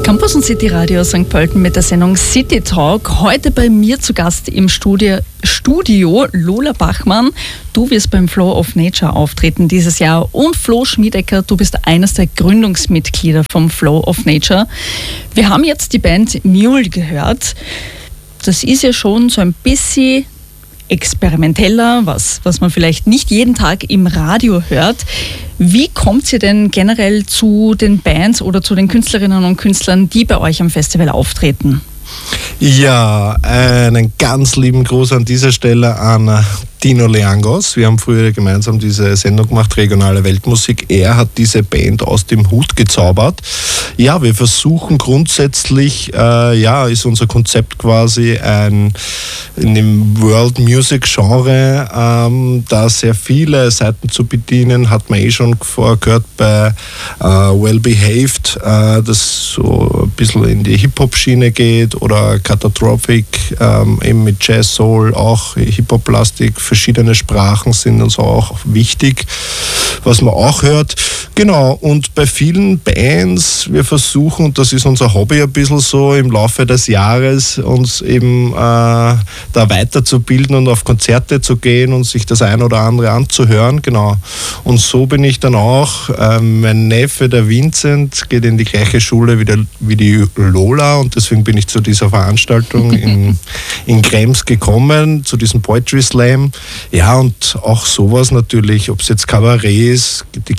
Campus und City Radio St. Pölten mit der Sendung City Talk. Heute bei mir zu Gast im Studio Lola Bachmann. Du wirst beim Flow of Nature auftreten dieses Jahr. Und Flo Schmiedecker, du bist eines der Gründungsmitglieder vom Flow of Nature. Wir haben jetzt die Band Mule gehört. Das ist ja schon so ein bisschen experimenteller, was man vielleicht nicht jeden Tag im Radio hört. Wie kommt ihr denn generell zu den Bands oder zu den Künstlerinnen und Künstlern, die bei euch am Festival auftreten? Ja, einen ganz lieben Gruß an dieser Stelle an Dino Leangos. Wir haben früher gemeinsam diese Sendung gemacht, Regionale Weltmusik. Er hat diese Band aus dem Hut gezaubert. Ja, wir versuchen grundsätzlich, ist unser Konzept quasi in dem World Music Genre da sehr viele Seiten zu bedienen. Hat man schon vorher gehört bei Well Behaved, das so ein bisschen in die Hip-Hop-Schiene geht, oder Catastrophic, eben mit Jazz, Soul, auch Hip-Hop-Plastik. Verschiedene Sprachen sind uns auch wichtig, was man auch hört. Genau, und bei vielen Bands, wir versuchen, und das ist unser Hobby ein bisschen so, im Laufe des Jahres uns eben da weiterzubilden und auf Konzerte zu gehen und sich das ein oder andere anzuhören. Genau. Und so bin ich dann auch, mein Neffe, der Vincent, geht in die gleiche Schule wie die Lola, und deswegen bin ich zu dieser Veranstaltung in Krems gekommen, zu diesem Poetry Slam. Ja, und auch sowas natürlich, ob es jetzt Kabarett ist, die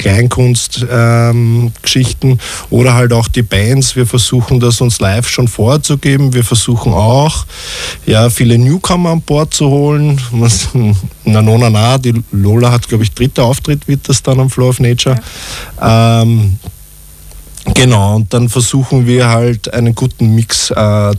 Kleinkunstgeschichten oder halt auch die Bands. Wir versuchen das uns live schon vorzugeben. Wir versuchen auch, viele Newcomer an Bord zu holen. Die Lola hat, glaube ich, 3. Auftritt, wird das dann am Flow of Nature. Ja. Genau, und dann versuchen wir halt einen guten Mix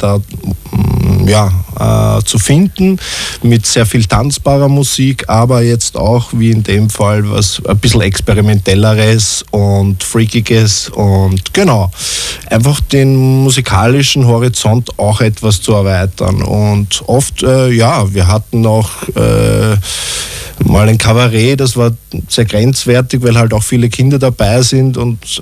zu finden mit sehr viel tanzbarer Musik, aber jetzt auch, wie in dem Fall, was ein bisschen experimentelleres und freakiges, und genau, einfach den musikalischen Horizont auch etwas zu erweitern. Und oft, wir hatten auch mal ein Kabarett, das war sehr grenzwertig, weil halt auch viele Kinder dabei sind, und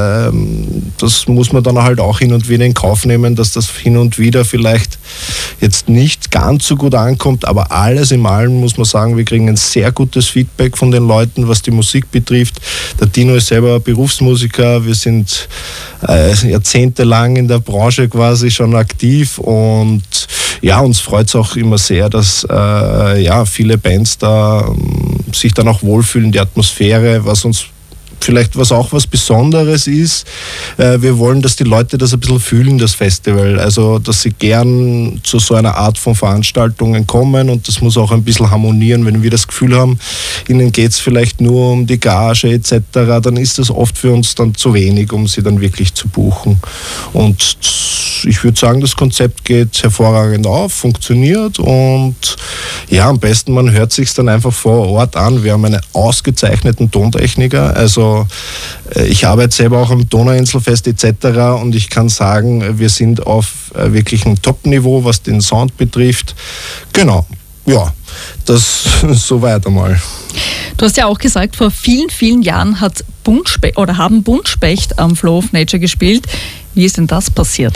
das muss man dann halt auch hin und wieder in Kauf nehmen, dass das hin und wieder vielleicht jetzt nicht ganz so gut ankommt, aber alles in allem muss man sagen, wir kriegen ein sehr gutes Feedback von den Leuten, was die Musik betrifft. Der Dino ist selber Berufsmusiker, wir sind jahrzehntelang in der Branche quasi schon aktiv, und ja, uns freut es auch immer sehr, dass viele Bands da sich dann auch wohlfühlen, die Atmosphäre, was auch was Besonderes ist. Wir wollen, dass die Leute das ein bisschen fühlen, das Festival. Also, dass sie gern zu so einer Art von Veranstaltungen kommen, und das muss auch ein bisschen harmonieren. Wenn wir das Gefühl haben, ihnen geht es vielleicht nur um die Gage etc., dann ist das oft für uns dann zu wenig, um sie dann wirklich zu buchen. Und ich würde sagen, das Konzept geht hervorragend auf, funktioniert, und ja, am besten man hört sich dann einfach vor Ort an. Wir haben einen ausgezeichneten Tontechniker, also ich arbeite selber auch am Donauinselfest etc., und ich kann sagen, wir sind auf wirklich einem Top-Niveau, was den Sound betrifft. Genau, ja, das soweit einmal. Du hast ja auch gesagt, vor vielen, vielen Jahren haben Buntspecht am Flow of Nature gespielt. Wie ist denn das passiert?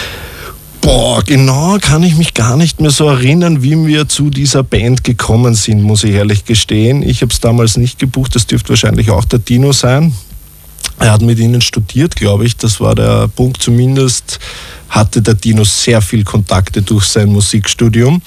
Genau kann ich mich gar nicht mehr so erinnern, wie wir zu dieser Band gekommen sind, muss ich ehrlich gestehen. Ich habe es damals nicht gebucht, das dürfte wahrscheinlich auch der Dino sein. Er hat mit ihnen studiert, glaube ich, das war der Punkt. Zumindest hatte der Dino sehr viel Kontakte durch sein Musikstudium.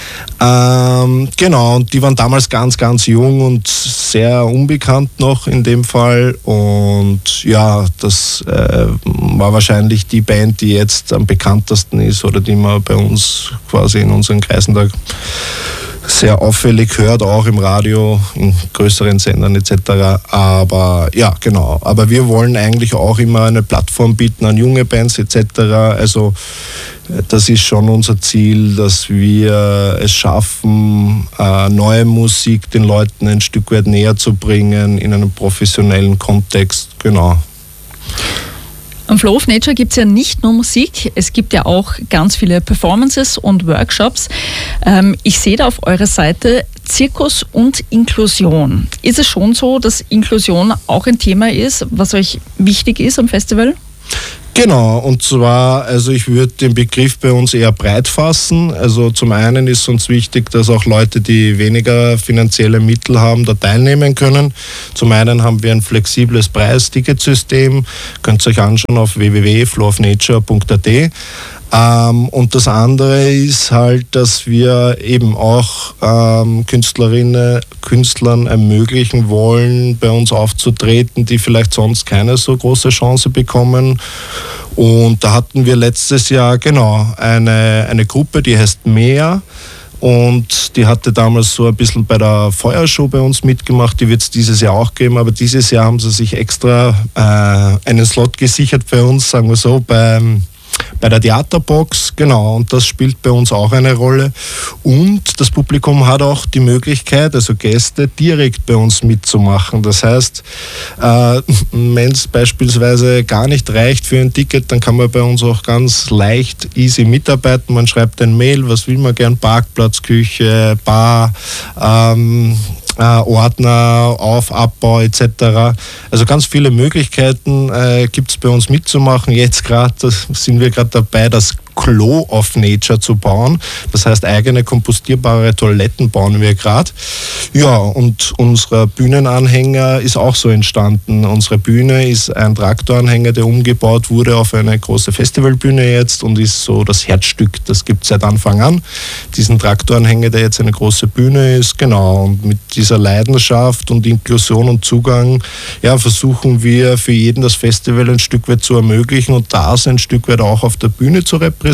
Genau, und die waren damals ganz, ganz jung und sehr unbekannt noch in dem Fall, und ja, das war wahrscheinlich die Band, die jetzt am bekanntesten ist oder die man bei uns quasi in unseren Kreisen da sehr auffällig hört, auch im Radio, in größeren Sendern etc. Aber ja, genau. Aber wir wollen eigentlich auch immer eine Plattform bieten an junge Bands etc. Also das ist schon unser Ziel, dass wir es schaffen, neue Musik den Leuten ein Stück weit näher zu bringen in einem professionellen Kontext. Genau. Am Flow of Nature gibt es ja nicht nur Musik, es gibt ja auch ganz viele Performances und Workshops. Ich sehe da auf eurer Seite Zirkus und Inklusion. Ist es schon so, dass Inklusion auch ein Thema ist, was euch wichtig ist am Festival? Genau, und zwar, also ich würde den Begriff bei uns eher breit fassen. Also zum einen ist uns wichtig, dass auch Leute, die weniger finanzielle Mittel haben, da teilnehmen können. Zum einen haben wir ein flexibles Preisticketsystem, könnt ihr euch anschauen auf www.flowofnature.at. Und das andere ist halt, dass wir eben auch Künstlern ermöglichen wollen, bei uns aufzutreten, die vielleicht sonst keine so große Chance bekommen. Und da hatten wir letztes Jahr eine Gruppe, die heißt Mehr. Und die hatte damals so ein bisschen bei der Feuershow bei uns mitgemacht, die wird es dieses Jahr auch geben, aber dieses Jahr haben sie sich extra einen Slot gesichert bei uns, sagen wir so, bei der Theaterbox, genau, und das spielt bei uns auch eine Rolle. Und das Publikum hat auch die Möglichkeit, also Gäste, direkt bei uns mitzumachen. Das heißt, wenn es beispielsweise gar nicht reicht für ein Ticket, dann kann man bei uns auch ganz leicht, easy mitarbeiten. Man schreibt ein Mail, was will man gern, Parkplatz, Küche, Bar, Ordner, Abbau etc. Also ganz viele Möglichkeiten gibt es bei uns mitzumachen. Jetzt gerade sind wir gerade dabei, das Klo of Nature zu bauen. Das heißt, eigene kompostierbare Toiletten bauen wir gerade. Ja, und unser Bühnenanhänger ist auch so entstanden. Unsere Bühne ist ein Traktoranhänger, der umgebaut wurde auf eine große Festivalbühne jetzt und ist so das Herzstück. Das gibt es seit Anfang an. Diesen Traktoranhänger, der jetzt eine große Bühne ist, genau. Und mit dieser Leidenschaft und Inklusion und Zugang, ja, versuchen wir für jeden das Festival ein Stück weit zu ermöglichen und das ein Stück weit auch auf der Bühne zu repräsentieren.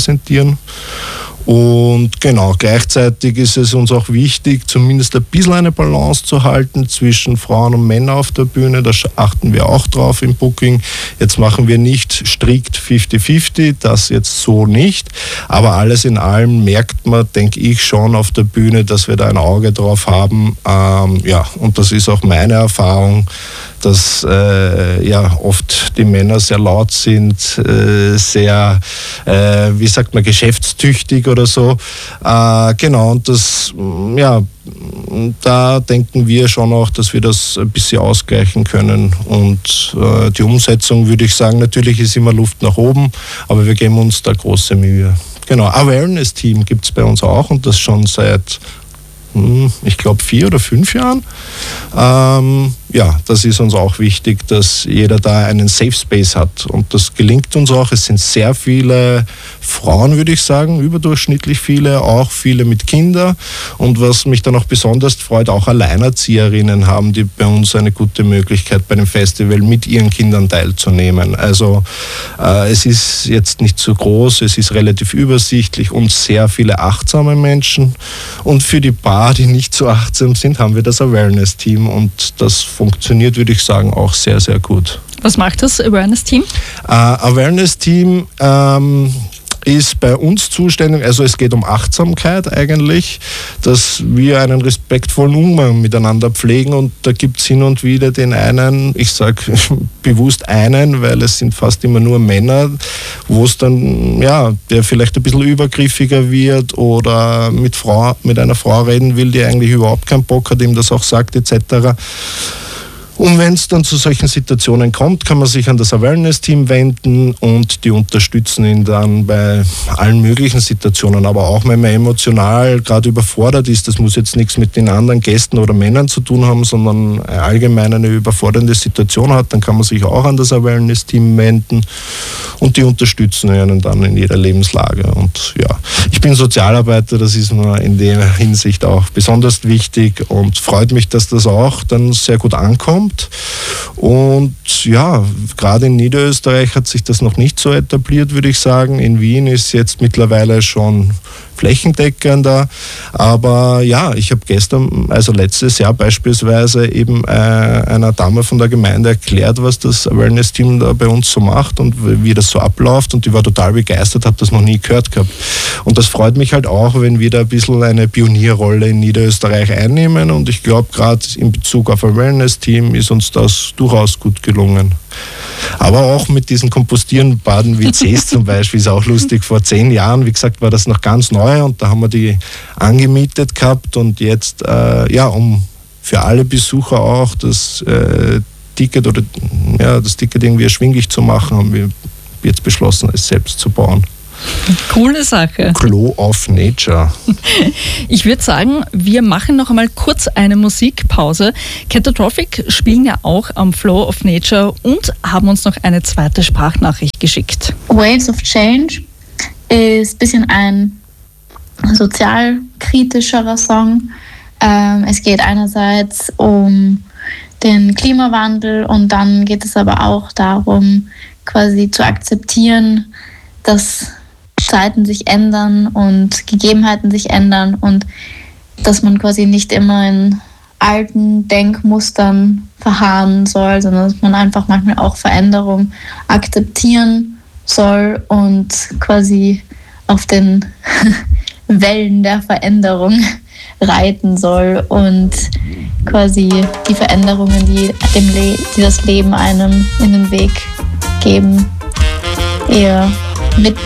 Und genau, gleichzeitig ist es uns auch wichtig, zumindest ein bisschen eine Balance zu halten zwischen Frauen und Männern auf der Bühne. Da achten wir auch drauf im Booking. Jetzt machen wir nicht strikt 50-50, das jetzt so nicht. Aber alles in allem merkt man, denke ich, schon auf der Bühne, dass wir da ein Auge drauf haben. Ja, und das ist auch meine Erfahrung, dass oft die Männer sehr laut sind, sehr, wie sagt man, geschäftstüchtig oder so. Genau, und das, ja, da denken wir schon auch, dass wir das ein bisschen ausgleichen können. Und die Umsetzung, würde ich sagen, natürlich ist immer Luft nach oben, aber wir geben uns da große Mühe. Genau, Awareness-Team gibt es bei uns auch und das schon seit, ich glaube, 4 oder 5 Jahren. Ja, das ist uns auch wichtig, dass jeder da einen Safe Space hat. Und das gelingt uns auch. Es sind sehr viele Frauen, würde ich sagen, überdurchschnittlich viele, auch viele mit Kindern. Und was mich dann auch besonders freut, auch Alleinerzieherinnen haben die bei uns eine gute Möglichkeit, bei dem Festival mit ihren Kindern teilzunehmen. Also es ist jetzt nicht so groß, es ist relativ übersichtlich und sehr viele achtsame Menschen. Und für die paar, die nicht so achtsam sind, haben wir das Awareness-Team und das funktioniert, würde ich sagen, auch sehr, sehr gut. Was macht das Awareness-Team? Awareness-Team ist bei uns zuständig, also es geht um Achtsamkeit eigentlich, dass wir einen respektvollen Umgang miteinander pflegen und da gibt es hin und wieder den einen, ich sage bewusst einen, weil es sind fast immer nur Männer, wo es dann, ja, der vielleicht ein bisschen übergriffiger wird oder mit einer Frau reden will, die eigentlich überhaupt keinen Bock hat, ihm das auch sagt etc. Und wenn es dann zu solchen Situationen kommt, kann man sich an das Awareness-Team wenden und die unterstützen ihn dann bei allen möglichen Situationen. Aber auch wenn man emotional gerade überfordert ist, das muss jetzt nichts mit den anderen Gästen oder Männern zu tun haben, sondern allgemein eine überfordernde Situation hat, dann kann man sich auch an das Awareness-Team wenden und die unterstützen einen dann in jeder Lebenslage. Und ja, ich bin Sozialarbeiter, das ist mir in der Hinsicht auch besonders wichtig und freut mich, dass das auch dann sehr gut ankommt. Und ja, gerade in Niederösterreich hat sich das noch nicht so etabliert, würde ich sagen. In Wien ist jetzt mittlerweile schon flächendeckender. Aber ja, ich habe letztes Jahr beispielsweise eben einer Dame von der Gemeinde erklärt, was das Awareness-Team da bei uns so macht und wie das so abläuft und die war total begeistert, habe das noch nie gehört gehabt. Und das freut mich halt auch, wenn wir da ein bisschen eine Pionierrolle in Niederösterreich einnehmen und ich glaube, gerade in Bezug auf Awareness-Team ist uns das durchaus gut gelungen. Aber auch mit diesen kompostierbaren WCs zum Beispiel ist auch lustig. Vor 10 Jahren, wie gesagt, war das noch ganz neu und da haben wir die angemietet gehabt und jetzt, um für alle Besucher auch das Ticket irgendwie erschwinglich zu machen, haben wir jetzt beschlossen, es selbst zu bauen. Coole Sache. Flow of Nature. Ich würde sagen, wir machen noch einmal kurz eine Musikpause. Catastrophic spielen ja auch am Flow of Nature und haben uns noch eine zweite Sprachnachricht geschickt. Waves of Change ist ein bisschen ein sozialkritischerer Song. Es geht einerseits um den Klimawandel und dann geht es aber auch darum, quasi zu akzeptieren, dass Zeiten sich ändern und Gegebenheiten sich ändern und dass man quasi nicht immer in alten Denkmustern verharren soll, sondern dass man einfach manchmal auch Veränderung akzeptieren soll und quasi auf den Wellen der Veränderung reiten soll und quasi die Veränderungen, die das Leben einem in den Weg geben, eher mit